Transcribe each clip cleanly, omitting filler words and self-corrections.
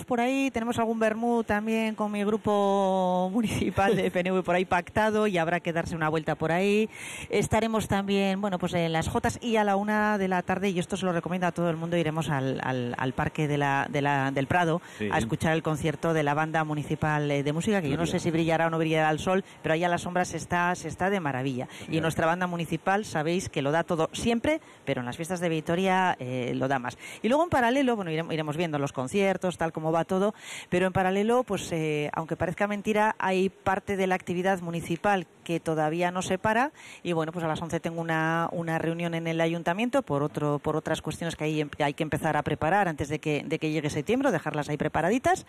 estaremos por ahí, tenemos algún vermut también con mi grupo municipal de PNV por ahí pactado y habrá que darse una vuelta por ahí. Estaremos también, bueno, pues en las Jotas y a la 1 de la tarde, y esto se lo recomiendo a todo el mundo, iremos al parque del Prado a escuchar el concierto de la banda municipal de música, que yo no sé si brillará o no brillará el sol, pero ahí a la sombra se está de maravilla. Y nuestra banda municipal, sabéis que lo da todo siempre, pero en las fiestas de Vitoria lo da más. Y luego en paralelo, bueno, iremos viendo los conciertos, tal como va todo, pero en paralelo, pues aunque parezca mentira, hay parte de la actividad municipal que todavía no se para, y bueno, pues a las 11 tengo una reunión en el ayuntamiento por otras cuestiones que hay que empezar a preparar antes de que llegue septiembre, dejarlas ahí preparaditas,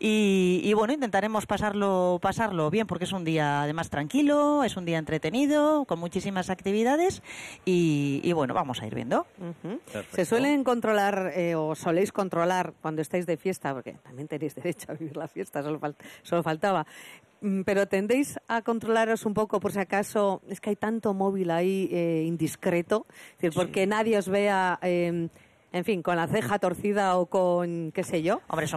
y bueno, intentaremos pasarlo bien, porque es un día además tranquilo, es un día entretenido, con muchísimas actividades, y bueno, vamos a ir viendo. ¿Se suelen controlar o soléis controlar cuando estáis de fiesta? Porque también tenéis derecho a vivir la fiesta, solo faltaba. Pero tendéis a controlaros un poco por si acaso, es que hay tanto móvil ahí indiscreto, es decir, porque nadie os vea, en fin, con la ceja torcida o con qué sé yo. Hombre,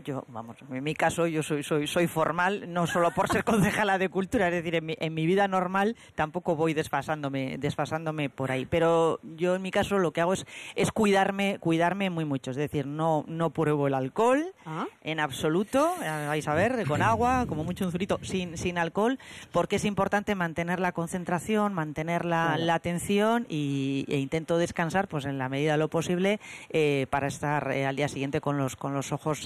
en mi caso yo soy formal, no solo por ser concejala de cultura, es decir, en mi vida normal tampoco voy desfasándome por ahí, pero yo en mi caso lo que hago es cuidarme muy mucho, es decir, no pruebo el alcohol en absoluto, vais a ver, con agua, como mucho un zurito, sin alcohol, porque es importante mantener la concentración, mantener la atención e intento descansar pues en la medida de lo posible, para estar al día siguiente con los ojos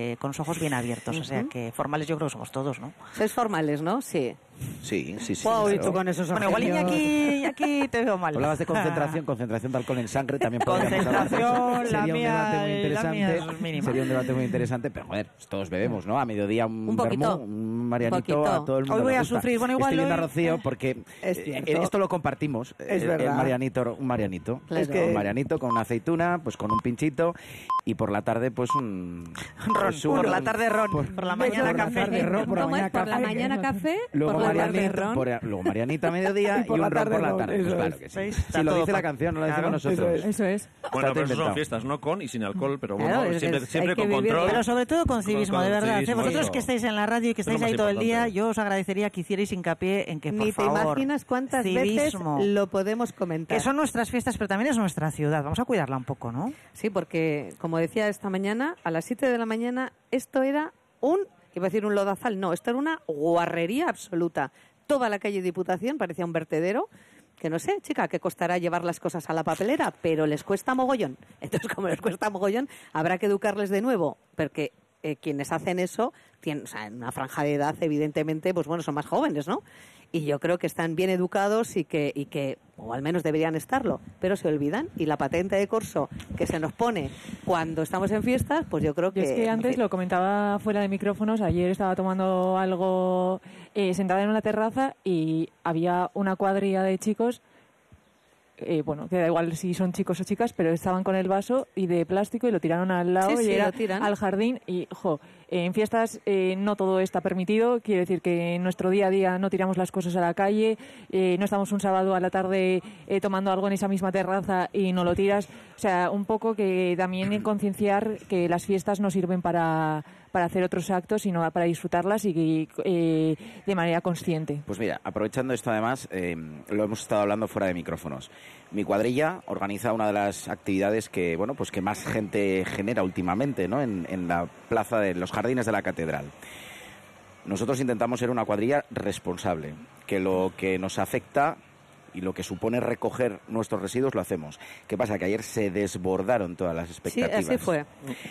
bien abiertos. O sea que formales yo creo que somos todos, ¿no? Sois formales, ¿no? Sí. Sí. Wow, Claro. y tú con esos ojos. Bueno, igual aquí te veo mal. Hablabas de concentración de alcohol en sangre, también podríamos hablar. Concentración, la Sería es mínima. Sería un debate muy interesante, pero joder, pues todos bebemos, ¿no? A mediodía un poquito, vermú, un marianito, a todo el mundo. Hoy voy le a gusta. sufrir, bueno, igual estoy viendo a hoy, Rocío porque esto lo compartimos. Es verdad. Un marianito. Claro. Un marianito con una aceituna, pues con un pinchito, y por la tarde pues un ron. Por la tarde ron, por la mañana café. Por la mañana café, luego por la tarde ron. luego marianita a mediodía y un ron por la tarde. Pues claro que sí. Si lo dice la canción, no lo decimos nosotros. Eso es. Bueno, pero eso son fiestas, no con y sin alcohol, pero bueno, Claro, siempre con vivir, control. Pero sobre todo con civismo, de verdad. civismo, Vosotros eso. que estáis en la radio y que estáis Eso es ahí lo todo más el día, importante. yo os agradecería que hicierais hincapié en que, por Ni favor, te imaginas cuántas civismo, veces lo podemos comentar. que son nuestras fiestas, pero también es nuestra ciudad. Vamos a cuidarla un poco, ¿no? Sí, porque, como decía esta mañana, a las 7 de la mañana, esto era iba a decir un lodazal, no, esto era una guarrería absoluta. Toda la calle Diputación parecía un vertedero, que no sé, chica, qué costará llevar las cosas a la papelera, pero les cuesta mogollón. Entonces, como les cuesta mogollón, habrá que educarles de nuevo, porque quienes hacen eso tienen, o sea, en una franja de edad, evidentemente, pues bueno, son más jóvenes, ¿no? Y yo creo que están bien educados y que o al menos deberían estarlo, pero se olvidan. Y la patente de corso que se nos pone cuando estamos en fiestas, pues yo creo que... Yo es que antes lo comentaba fuera de micrófonos, ayer estaba tomando algo sentada en una terraza y había una cuadrilla de chicos, bueno, que da igual si son chicos o chicas, pero estaban con el vaso y de plástico y lo tiraron al lado Sí, y era lo tiran. al jardín y, en fiestas no todo está permitido, quiere decir que en nuestro día a día no tiramos las cosas a la calle, no estamos un sábado a la tarde tomando algo en esa misma terraza y no lo tiras, o sea, un poco que también concienciar que las fiestas no sirven para hacer otros actos, sino para disfrutarlas y de manera consciente. Pues mira, aprovechando esto además, lo hemos estado hablando fuera de micrófonos. Mi cuadrilla organiza una de las actividades que, bueno, pues que más gente genera últimamente, ¿no? En la plaza de los jardines de la catedral. Nosotros intentamos ser una cuadrilla responsable, que lo que nos afecta y lo que supone recoger nuestros residuos lo hacemos. ¿Qué pasa? Que ayer se desbordaron todas las expectativas. Sí, así fue.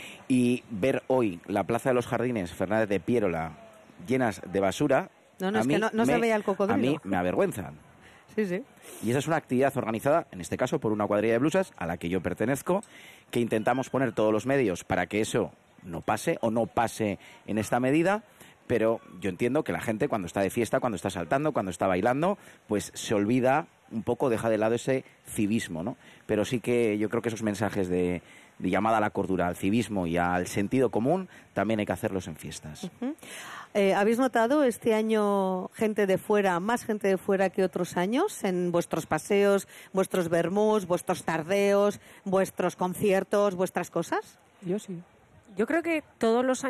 Y ver hoy la plaza de los jardines Fernández de Piérola llenas de basura, No, es que no se veía el cocodrilo. A mí me avergüenza. Sí. Y esa es una actividad organizada, en este caso, por una cuadrilla de blusas a la que yo pertenezco, que intentamos poner todos los medios para que eso no pase o no pase en esta medida, pero yo entiendo que la gente cuando está de fiesta, cuando está saltando, cuando está bailando, pues se olvida un poco, deja de lado ese civismo, ¿no? Pero sí que yo creo que esos mensajes de llamada a la cordura, al civismo y al sentido común, también hay que hacerlos en fiestas. Uh-huh. ¿Habéis notado este año gente de fuera, más gente de fuera que otros años en vuestros paseos, vuestros vermús, vuestros tardeos, vuestros conciertos, vuestras cosas? Yo sí. Yo creo que todos los años